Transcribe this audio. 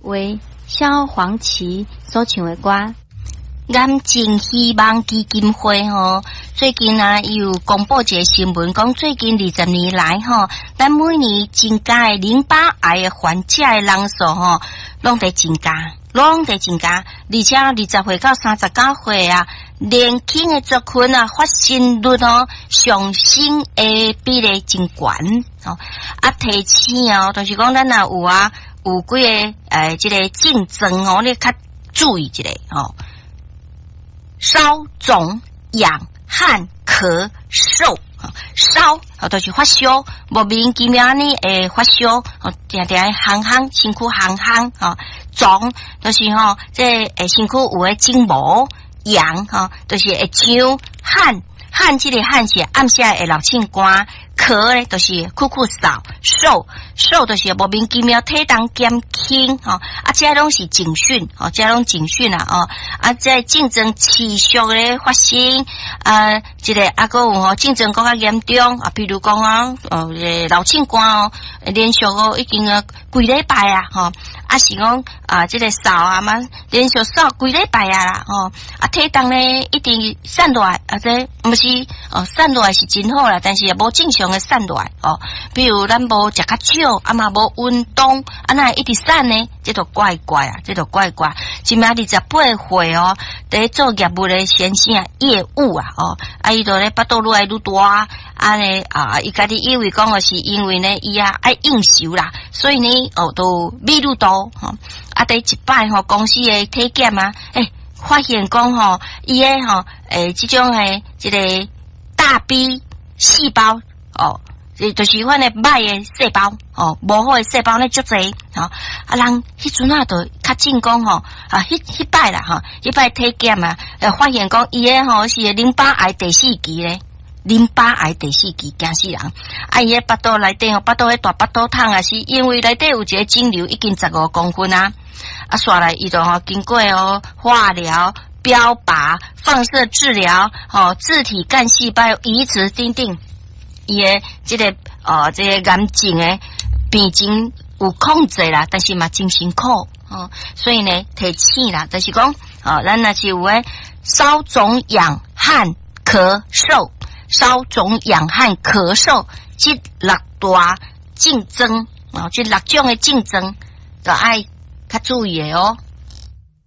为萧煌奇所唱的歌。 癌症希望基金会最近有公布一个新闻，讲最近20年来咱每年增加的淋巴癌的患者的人数拢在增加，而且20岁到39岁年轻的族群发生率上升的比例真高提醒就是讲咱有几个这个竞争你较注意一下烧肿痒汗咳嗽烧就是发烧，莫名其妙呢发烧定定烘烘身躯烘烘肿就是这身躯有诶筋膜痒就是会痒汗这个汗是暗下会流清汗，咳咧就是酷嗽，瘦就是莫名其妙体重减轻这拢是警讯这拢警讯这竞争持续咧发生这个还有竞争更加严重比如讲流清汗连续已经几礼拜是讲这个扫嘛连续扫几礼拜啦体重咧一定散落来这不是散落来是真好啦，但是也无正常的散落来比如咱无食较少嘛无运动那一直散呢，这都怪怪今明28岁在做业务的先生业务伊就咧巴肚愈来愈大伊家己以为讲是因为呢伊爱应酬啦，所以呢都米愈多第一摆公司的体检发现讲伊的这种的这个大 B 细胞就是阮的歹的细胞无好的细胞呢足侪人迄阵就较正讲迄摆啦迄摆体检发现讲伊的是淋巴癌第4期咧，淋巴癌第4期惊死人伊的巴肚内底巴肚迄大巴肚痛是因为内底有一个肿瘤已经15公分刷来伊就经过化疗标靶放射治疗自体干细胞移植等等，伊的这个癌症的病情有控制啦，但是嘛真辛苦所以呢提醒啦，就是讲咱若是有烧肿痒汗咳嗽，烧肿痒汗咳嗽这6大竞争这6种的竞争就要较注意的